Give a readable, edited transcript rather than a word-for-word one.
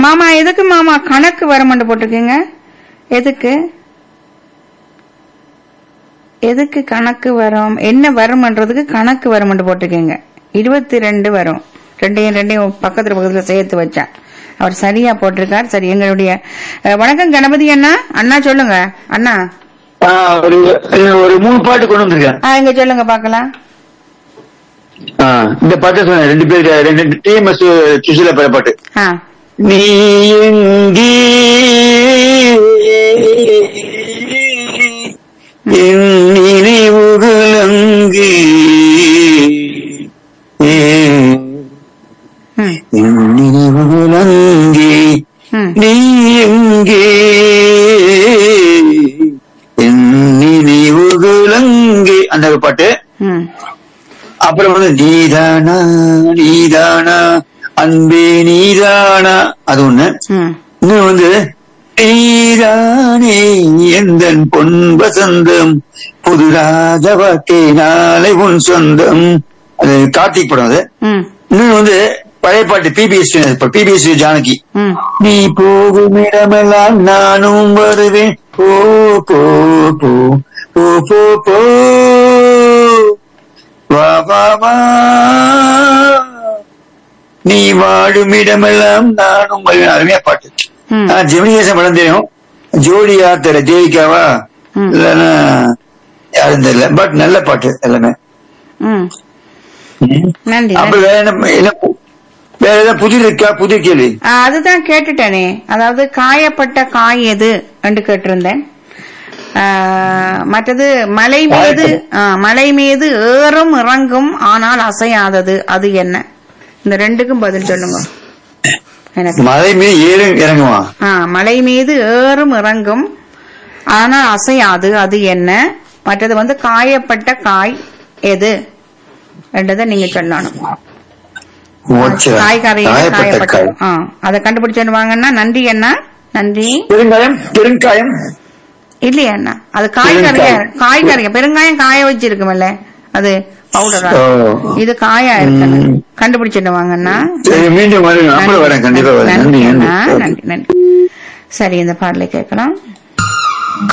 மாமா எதுக்கு மாமா கணக்கு வரமாட்டு போட்டிருக்கீங்க? எதுக்கு எதுக்கு கணக்கு வரும்? என்ன வரும்ன்றதுக்கு கணக்கு வரும்னு போட்டிருக்கீங்க. 22 வரும். ரெண்டையும் பக்கத்துல சேர்த்து வச்சா அவர் சரியா போட்டிருக்கார். சரி, எங்களுடைய வணக்கம் கணபதி அண்ணா. அண்ணா சொல்லுங்க அண்ணா. ஒரு 3 பாட்டு கொண்டு வந்திருக்கேன். இங்க சொல்லுங்க பாக்கலாம். இந்த பாட்டு சொன்ன 2 பேர் 2 டிஎம்எஸ் சுசிலா பேர பாட்டு. நீ எங்கே என் நினைவுகள் அங்கே என் நினைவுகள் அங்கே நீ எங்கே என் நினைவுகள் அங்கே அந்த பாட்டு. அப்புறம் வந்து நீதானா நீதானா அன்பே நீதானா அது ஒண்ணு. இன்னும் வந்து நீதானே எந்தன் பொன் வசந்தம் புது ராஜவாக்கே நாளை உன் சொந்தம். அது கார்த்திக் படம் அது. இன்னும் வந்து பழைய பாட்டு பிபிஎஸ் ஜானகி. நீ போகும் இடமெல்லாம் நானும் வருவேன் போ போ போ போ போ போ வா வா வா நீ வாழும் இடமெல்லாம் நானும் வருவேன். அருமையா பாட்டு. ஜெமினிகேசன் படம் தெரியும். ஜோடி யார் தெரியல, தேவிகாவா இல்லன்னா யாரும் தெரியல. பட் நல்ல பாட்டு எல்லாமே. அப்ப வேற ஏதாவது புதிர் இருக்கா? புதிர் கேள்வி அதுதான் கேட்டுட்டேனே. அதாவது காயப்பட்ட காய் எது என்று கேட்டிருந்தேன். மற்றது மலை மீது ஏறும் இறங்கும் ஆனால் அசையாதது அது என்ன? இந்த 2க்கும் பதில் சொல்லுங்க. மலை மீது ஏறும் இறங்குமா? மலை மீது ஏறும் இறங்கும் ஆனால் அசையாது அது என்ன? மற்றது வந்து காயப்பட்ட காய் எது என்றதை நீங்க சொல்லணும். காய்கறி காயப்பட்ட அதை கண்டுபிடிச்சு வாங்கன்னா நன்றி அண்ணா. நன்றி. பெருங்காயம் இல்லையா அண்ணா? அது காய்கறியா பெருங்காயம் காய வச்சிருக்குமல்ல, அது பவுடரா? இது காயா இருக்கு. கண்டுபிடிச்சிட்டு வாங்கண்ணா. மீண்டும் வரேன். கண்டிப்பா வரேன். நன்றி நன்றி. சரி, இந்த பாடலை கேட்கலாம்.